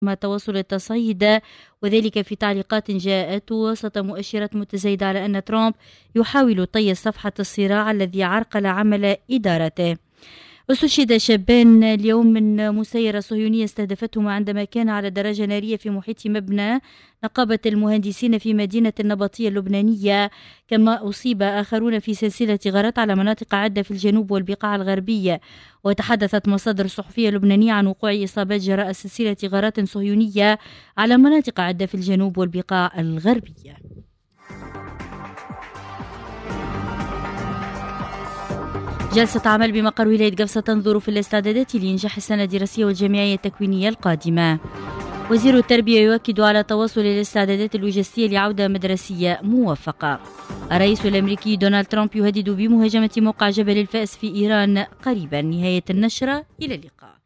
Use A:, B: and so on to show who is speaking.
A: تواصل التصعيد، وذلك في تعليقات جاءت وسط مؤشرات متزايدة على أن ترامب يحاول طي صفحة الصراع الذي عرقل عمل إدارته. استشهد شابان اليوم من مسيرة صهيونية استهدفتهما عندما كان على دراجة نارية في محيط مبنى نقابة المهندسين في مدينة النبطية اللبنانية، كما أصيب آخرون في سلسلة غارات على مناطق عدة في الجنوب والبقاع الغربية. وتحدثت مصادر صحفية لبنانية عن وقوع إصابات جراء سلسلة غارات صهيونية على مناطق عدة في الجنوب والبقاع الغربية. جلسة عمل بمقر ولاية قفصة تنظر في الاستعدادات لإنجاح السنة الدراسية والجامعية التكوينية القادمة. وزير التربية يؤكد على تواصل الاستعدادات اللوجستية لعودة مدرسية موفقة. الرئيس الأمريكي دونالد ترامب يهدد بمهاجمة موقع جبل الفأس في إيران قريبا. نهاية النشرة، إلى اللقاء.